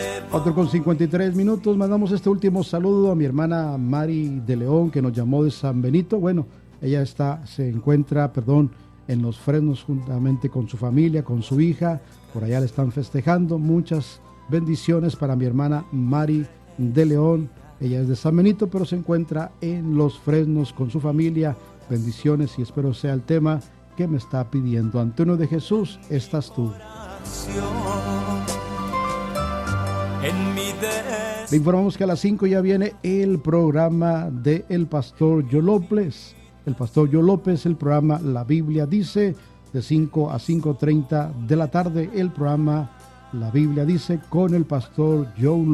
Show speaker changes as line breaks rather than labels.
4:53. Mandamos este último saludo a mi hermana Mari de León, que nos llamó de San Benito. Bueno, ella se encuentra en Los Fresnos juntamente con su familia, con su hija. Por allá le están festejando. Muchas bendiciones para mi hermana Mari de León. Ella es de San Benito, pero se encuentra en Los Fresnos con su familia. Bendiciones, y espero sea el tema que me está pidiendo. Antonio de Jesús, estás tú. Le informamos que a las 5 ya viene el programa de el pastor Yo López. El pastor Yo López, el programa La Biblia Dice, de 5 a 5:30 de la tarde. El programa La Biblia Dice con el pastor Joe